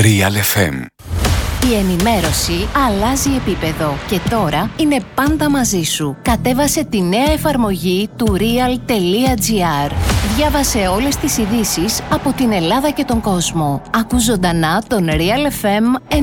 Real FM. Η ενημέρωση αλλάζει επίπεδο και τώρα είναι πάντα μαζί σου. Κατέβασε τη νέα εφαρμογή του real.gr. Διάβασε όλες τις ειδήσεις από την Ελλάδα και τον κόσμο. Ακού ζωντανά τον Real FM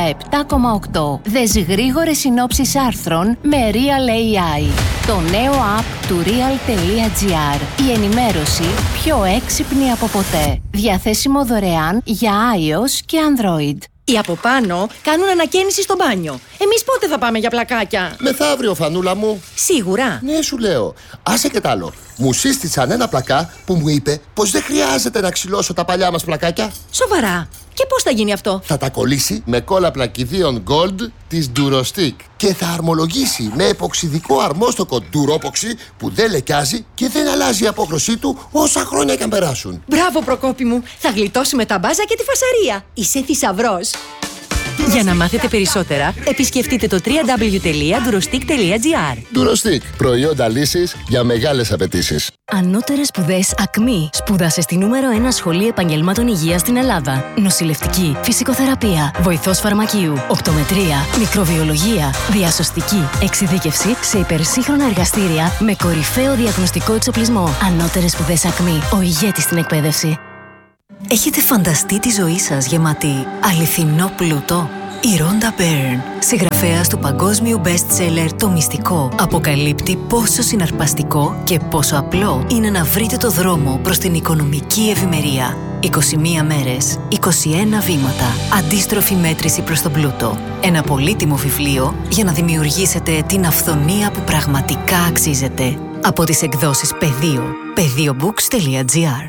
97,8. Δες γρήγορες συνόψεις άρθρων με Real AI. Το νέο app του real.gr. Η ενημέρωση πιο έξυπνη από ποτέ. Διαθέσιμο δωρεάν για iOS και Android. Οι από πάνω κάνουν ανακαίνιση στο μπάνιο. Εμείς πότε θα πάμε για πλακάκια? Μεθαύριο, φανούλα μου. Σίγουρα? Ναι, σου λέω. Άσε και τ' άλλο. Μου σύστησαν ένα πλακά που μου είπε πως δεν χρειάζεται να ξυλώσω τα παλιά μας πλακάκια. Σοβαρά? Και πώς θα γίνει αυτό? Θα τα κολλήσει με κόλλα πλακιδίων Gold της Durostick και θα αρμολογήσει με εποξιδικό αρμόστοκο Duropoxy που δεν λεκιάζει και δεν αλλάζει η απόχρωσή του όσα χρόνια και αν περάσουν. Μπράβο, Προκόπη μου. Θα γλιτώσουμε τα μπάζα και τη φασαρία. Είσαι θησαυρός. Για να μάθετε περισσότερα, επισκεφτείτε το www.durostick.gr. Durostick. Προϊόντα λύσης για μεγάλες απαιτήσεις. Ανώτερες σπουδές ΑΚΜΗ. Σπούδασε στη νούμερο 1 σχολή επαγγελμάτων υγείας στην Ελλάδα. Νοσηλευτική, φυσικοθεραπεία, βοηθός φαρμακείου, οπτομετρία, μικροβιολογία, διασωστική, εξειδίκευση σε υπερσύγχρονα εργαστήρια με κορυφαίο διαγνωστικό εξοπλισμό. Ανώτερες σπουδές ΑΚΜΗ. Ο ηγέτης στην εκπαίδευση. Έχετε φανταστεί τη ζωή σας γεμάτη αληθινό πλούτο? Η Ρόντα Μπέρν, συγγραφέας του παγκόσμιου best-seller «Το Μυστικό», αποκαλύπτει πόσο συναρπαστικό και πόσο απλό είναι να βρείτε το δρόμο προς την οικονομική ευημερία. 21 μέρες, 21 βήματα, αντίστροφη μέτρηση προς τον πλούτο. Ένα πολύτιμο βιβλίο για να δημιουργήσετε την αυθονία που πραγματικά αξίζετε. Από τις εκδόσεις Πεδίο, pediobooks.gr.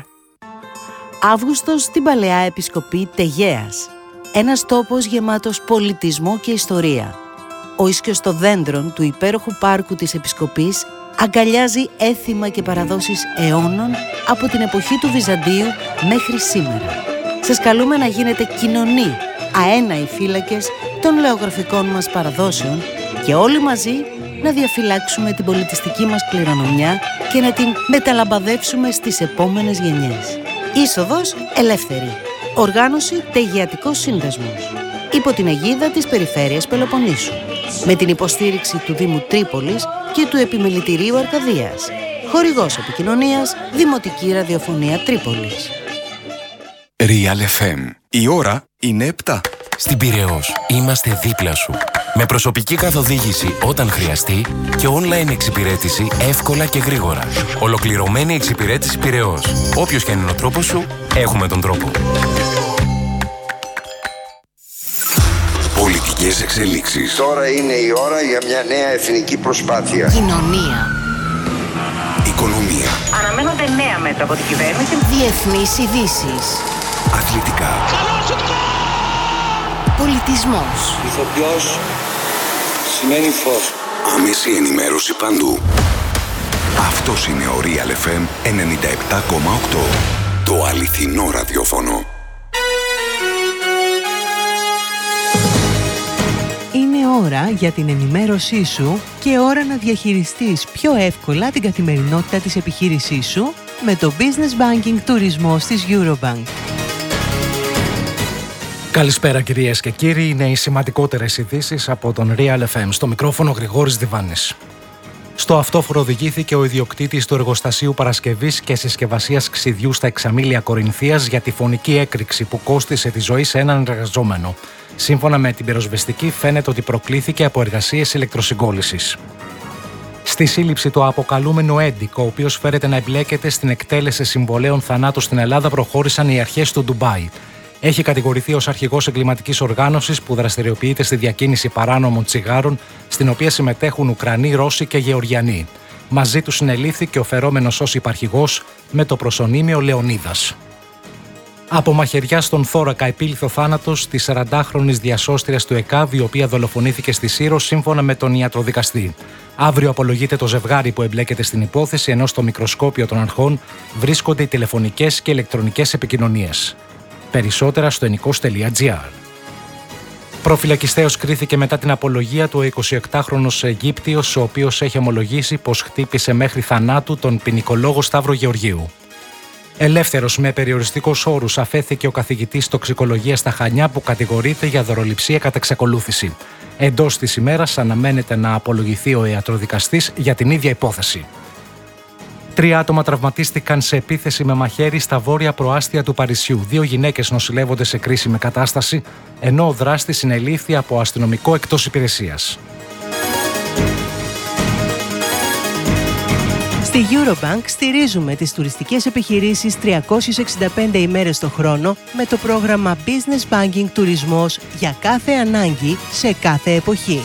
Αύγουστος στην Παλαιά Επισκοπή Τεγέας. Ένας τόπος γεμάτος πολιτισμό και ιστορία. Ο ίσκιος των δέντρων του υπέροχου πάρκου της Επισκοπής αγκαλιάζει έθιμα και παραδόσεις αιώνων από την εποχή του Βυζαντίου μέχρι σήμερα. Σας καλούμε να γίνετε κοινωνοί, αέναοι φύλακες των λεωγραφικών μας παραδόσεων και όλοι μαζί να διαφυλάξουμε την πολιτιστική μας κληρονομιά και να την μεταλαμπαδεύσουμε στις επόμενες γενιές. Είσοδος ελεύθερη. Οργάνωση Τεγεατικός Σύνδεσμος. Υπό την αιγίδα της Περιφέρειας Πελοποννήσου. Με την υποστήριξη του Δήμου Τρίπολης και του Επιμελητηρίου Αρκαδίας. Χορηγός επικοινωνίας Δημοτική Ραδιοφωνία Τρίπολης. Real FM. Η ώρα είναι 7. Στην Πειραιώς είμαστε δίπλα σου. Με προσωπική καθοδήγηση όταν χρειαστεί και online εξυπηρέτηση εύκολα και γρήγορα. Ολοκληρωμένη εξυπηρέτηση Πειραιώς. Όποιος και είναι ο τρόπος σου, έχουμε τον τρόπο. Πολιτικές εξελίξεις. Τώρα είναι η ώρα για μια νέα εθνική προσπάθεια. Κοινωνία. Οικονομία. Αναμένονται νέα μέτρα από την κυβέρνηση. Διεθνείς ειδήσεις. Αθλητικά. Πολιτισμός. Ηθοποιός σημαίνει φως. Άμεση ενημέρωση παντού. Αυτός είναι ο Real FM 97,8. Το αληθινό ραδιόφωνο. Είναι ώρα για την ενημέρωσή σου και ώρα να διαχειριστείς πιο εύκολα την καθημερινότητα της επιχείρησής σου με το Business Banking Τουρισμός της Eurobank. Καλησπέρα κυρίες και κύριοι, είναι οι σημαντικότερες ειδήσεις από τον Real FM. Στο μικρόφωνο Γρηγόρης Διβάνης. Στο αυτόφορο οδηγήθηκε ο ιδιοκτήτης του εργοστασίου παρασκευής και συσκευασίας ξυδιού στα Εξαμήλια Κορινθίας για τη φωνική έκρηξη που κόστισε τη ζωή σε έναν εργαζόμενο. Σύμφωνα με την πυροσβεστική, φαίνεται ότι προκλήθηκε από εργασίες ηλεκτροσυγκόλλησης. Στη σύλληψη του αποκαλούμενου Έντικ, ο οποίος φέρεται να εμπλέκεται στην εκτέλεση συμβολέων θανάτου στην Ελλάδα, προχώρησαν οι αρχές του Ντουμπάι. Έχει κατηγορηθεί ως αρχηγός εγκληματικής οργάνωσης που δραστηριοποιείται στη διακίνηση παράνομων τσιγάρων, στην οποία συμμετέχουν Ουκρανοί, Ρώσοι και Γεωργιανοί. Μαζί του συνελήφθηκε ο φερόμενος ως υπαρχηγός με το προσωνύμιο Λεωνίδας. Από μαχαιριά στον θώρακα επήλθε ο θάνατος της 40χρονης διασώστριας του ΕΚΑΒ, η οποία δολοφονήθηκε στη Σύρο σύμφωνα με τον ιατροδικαστή. Αύριο απολογείται το ζευγάρι που εμπλέκεται στην υπόθεση, ενώ στο μικροσκόπιο των αρχών βρίσκονται οι τηλεφωνικές και ηλεκτρονικές επικοινωνίες. Περισσότερα στο ενικός.gr. Προφυλακιστέος κρίθηκε μετά την απολογία του ο 28χρονος Αιγύπτιος, ο οποίος έχει ομολογήσει πως χτύπησε μέχρι θανάτου τον ποινικολόγο Σταύρο Γεωργίου. Ελεύθερος με περιοριστικούς όρους αφέθηκε ο καθηγητής τοξικολογίας στα Χανιά που κατηγορείται για δωροληψία κατά εξακολούθηση. Εντός της ημέρας αναμένεται να απολογηθεί ο ιατροδικαστής για την ίδια υπόθεση. 3 άτομα τραυματίστηκαν σε επίθεση με μαχαίρι στα βόρεια προάστια του Παρισιού. 2 γυναίκες νοσηλεύονται σε κρίσιμη κατάσταση, ενώ ο δράστης συνελήφθη από αστυνομικό εκτός υπηρεσίας. Στη Eurobank στηρίζουμε τις τουριστικές επιχειρήσεις 365 ημέρες το χρόνο με το πρόγραμμα Business Banking Τουρισμός για κάθε ανάγκη σε κάθε εποχή.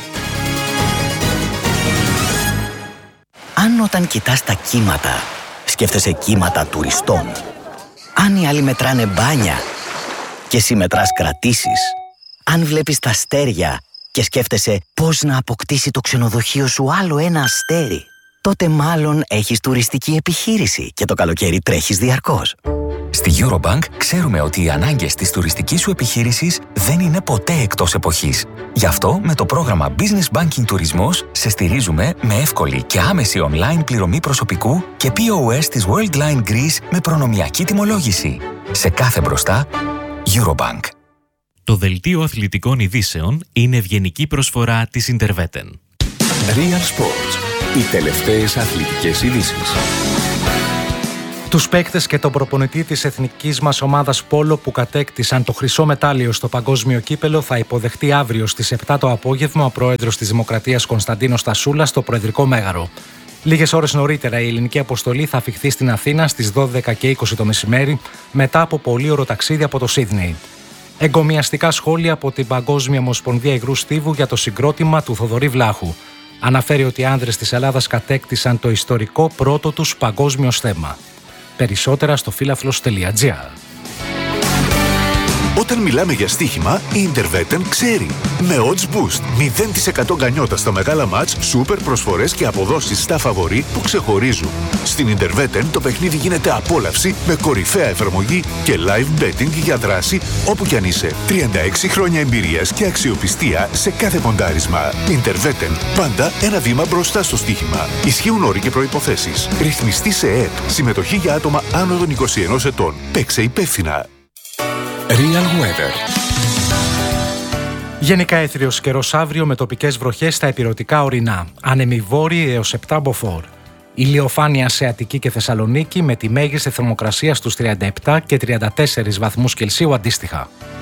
Αν όταν κοιτάς τα κύματα, σκέφτεσαι κύματα τουριστών. Αν οι άλλοι μετράνε μπάνια και εσύ μετράς κρατήσεις. Αν βλέπεις τα αστέρια και σκέφτεσαι πώς να αποκτήσει το ξενοδοχείο σου άλλο ένα αστέρι, τότε μάλλον έχεις τουριστική επιχείρηση και το καλοκαίρι τρέχεις διαρκώς. Στη Eurobank ξέρουμε ότι οι ανάγκες της τουριστικής σου επιχείρησης δεν είναι ποτέ εκτός εποχής. Γι' αυτό με το πρόγραμμα Business Banking Τουρισμός σε στηρίζουμε με εύκολη και άμεση online πληρωμή προσωπικού και POS της Worldline Greece με προνομιακή τιμολόγηση. Σε κάθε μπροστά, Eurobank. Το δελτίο αθλητικών ειδήσεων είναι ευγενική προσφορά της Interveten. Real Sports. Οι τελευταίες αθλητικές ειδήσεις. Τους παίκτες και τον προπονητή της εθνικής μας ομάδας Πόλο που κατέκτησαν το χρυσό μετάλλιο στο παγκόσμιο κύπελο θα υποδεχτεί αύριο στις 7 το απόγευμα ο πρόεδρος της Δημοκρατίας Κωνσταντίνος Τασούλας στο Προεδρικό Μέγαρο. Λίγες ώρες νωρίτερα η ελληνική αποστολή θα αφιχθεί στην Αθήνα στις 12 και 20 το μεσημέρι μετά από πολύωρο ταξίδι από το Σίδνεϊ. Εγκομιαστικά σχόλια από την Παγκόσμια Ομοσπονδία Υγρού Στίβου για το συγκρότημα του Θοδωρή Βλάχου. Αναφέρει ότι οι άνδρες της Ελλάδας κατέκτησαν το ιστορικό πρώτο τους παγκόσμιο θέμα. Περισσότερα στο φίλαθλος.gr. Όταν μιλάμε για στοίχημα, η Interveten ξέρει. Με odds boost, 0% γκανιότα στα μεγάλα μάτς, σούπερ προσφορές και αποδόσεις στα φαβορί που ξεχωρίζουν. Στην Interveten το παιχνίδι γίνεται απόλαυση με κορυφαία εφαρμογή και live betting για δράση όπου κι αν είσαι. 36 χρόνια εμπειρίας και αξιοπιστία σε κάθε ποντάρισμα. Interveten, πάντα ένα βήμα μπροστά στο στοίχημα. Ισχύουν όροι και προϋποθέσεις. Ρυθμιστή σε ΕΕΠ. Συμμετοχή για άτομα άνω των 21 ετών. Παίξε υπεύθυνα. Real Weather. Γενικά έθριος καιρός αύριο με τοπικές βροχές στα ηπειρωτικά ορεινά. Άνεμοι βόρειοι έως 7 μποφόρ. Ηλιοφάνεια σε Αττική και Θεσσαλονίκη με τη μέγιστη θερμοκρασία στους 37 και 34 βαθμούς Κελσίου αντίστοιχα.